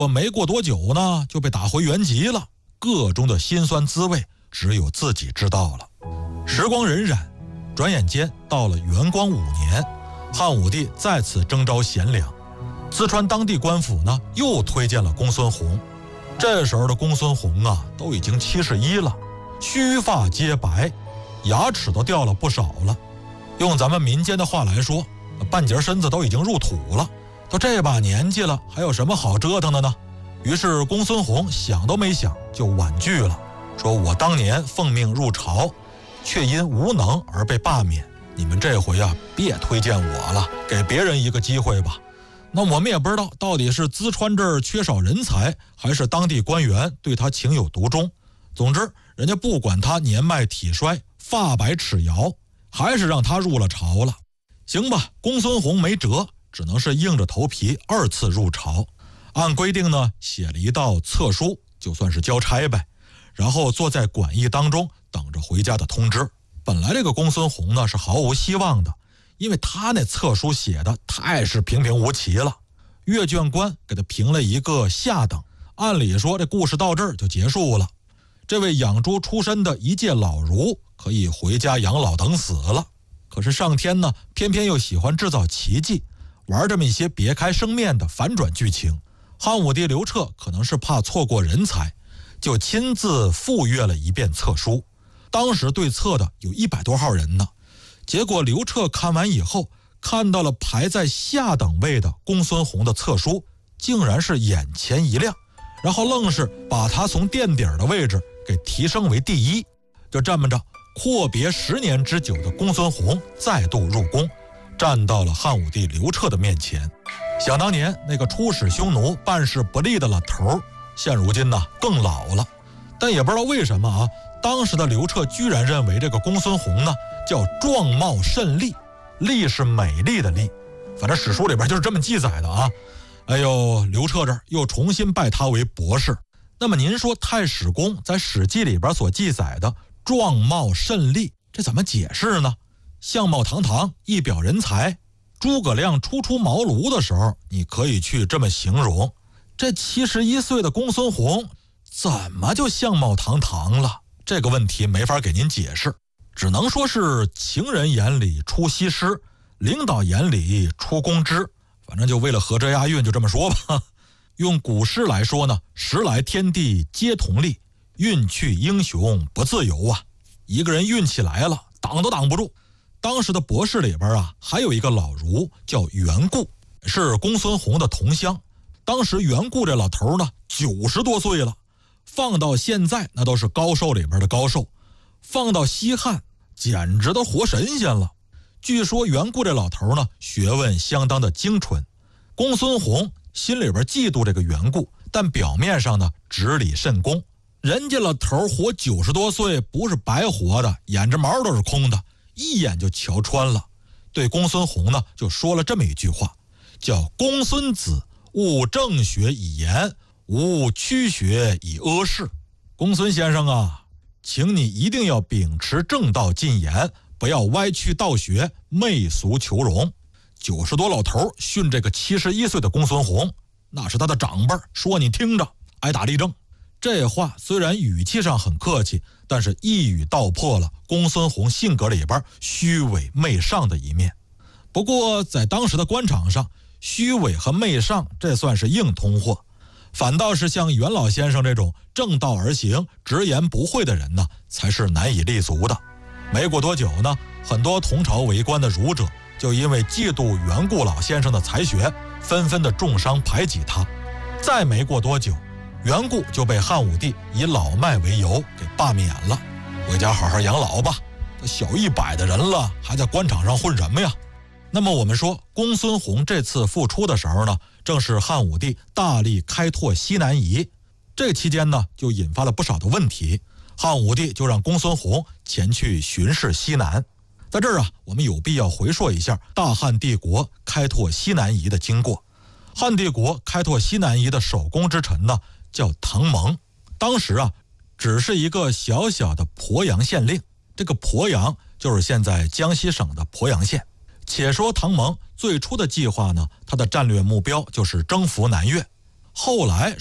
我没过多久呢，就被打回原籍了，个中的辛酸滋味只有自己知道了。时光荏苒，转眼间到了元光5年，汉武帝再次征召贤良，淄川当地官府呢又推荐了公孙弘。这时候的公孙弘啊，都已经71了，须发皆白，牙齿都掉了不少了。用咱们民间的话来说，半截身子都已经入土了。都这把年纪了，还有什么好折腾的呢？于是公孙弘想都没想就婉拒了，说我当年奉命入朝，却因无能而被罢免，你们这回啊别推荐我了，给别人一个机会吧。那我们也不知道到底是淄川这儿缺少人才，还是当地官员对他情有独钟。总之人家不管他年迈体衰，发白齿摇，还是让他入了朝了。行吧，公孙弘没辙，只能是硬着头皮2次入朝。按规定呢，写了一道册书，就算是交差呗，然后坐在馆驿当中等着回家的通知。本来这个公孙弘呢是毫无希望的，因为他那册书写的太是平平无奇了，阅卷官给他评了一个下等。按理说这故事到这儿就结束了，这位养猪出身的一介老儒可以回家养老等死了。可是上天呢，偏偏又喜欢制造奇迹，玩这么一些别开生面的反转剧情。汉武帝刘彻可能是怕错过人才，就亲自复阅了一遍册书。当时对册的有100多号人呢，结果刘彻看完以后，看到了排在下等位的公孙弘的册书，竟然是眼前一亮，然后愣是把他从垫底的位置给提升为第1。就这么着，阔别10年之久的公孙弘再度入宫，站到了汉武帝刘彻的面前。想当年那个出使匈奴办事不力的老头，现如今呢更老了。但也不知道为什么啊，当时的刘彻居然认为这个公孙弘呢叫壮貌甚丽，丽是美丽的丽，反正史书里边就是这么记载的啊。哎呦，刘彻这儿又重新拜他为博士。那么您说太史公在史记里边所记载的壮貌甚丽，这怎么解释呢？相貌堂堂，一表人才，诸葛亮初出茅庐的时候，你可以去这么形容。这71岁的公孙弘怎么就相貌堂堂了？这个问题没法给您解释，只能说是情人眼里出西施，领导眼里出公知，反正就为了合辙押韵，就这么说吧。用古诗来说呢，时来天地皆同力，运去英雄不自由啊。一个人运气来了，挡都挡不住。当时的博士里边啊，还有一个老儒叫袁固，是公孙弘的同乡。当时袁固这老头呢90多岁了，放到现在那都是高寿里边的高寿，放到西汉简直都活神仙了。据说袁固这老头呢学问相当的精纯，公孙弘心里边嫉妒这个袁固，但表面上呢执礼甚恭。人家老头活90多岁不是白活的，眼着毛都是空的，一眼就瞧穿了。对公孙弘呢就说了这么一句话，叫公孙子勿正学以言，勿曲学以阿世。公孙先生啊，请你一定要秉持正道进言，不要歪曲道学，媚俗求荣。90多老头训这个71岁的公孙弘，那是他的长辈，说你听着，挨打立正。这话虽然语气上很客气，但是一语道破了公孙弘性格里边虚伪媚上的一面。不过在当时的官场上，虚伪和媚上这算是硬通货，反倒是像袁老先生这种正道而行、直言不讳的人呢，才是难以立足的。没过多久呢，很多同朝为官的儒者就因为嫉妒袁固老先生的才学，纷纷的重伤排挤他。再没过多久，袁固就被汉武帝以老迈为由给罢免了，回家好好养老吧，小100的人了，还在官场上混什么呀？那么我们说公孙弘这次复出的时候呢，正是汉武帝大力开拓西南夷，这期间呢就引发了不少的问题，汉武帝就让公孙弘前去巡视西南。在这儿啊，我们有必要回溯一下大汉帝国开拓西南夷的经过。汉帝国开拓西南夷的首功之臣呢叫唐蒙，当时啊只是一个小小的鄱阳县令，这个鄱阳就是现在江西省的鄱阳县。且说唐蒙最初的计划呢，他的战略目标就是征服南越。 后来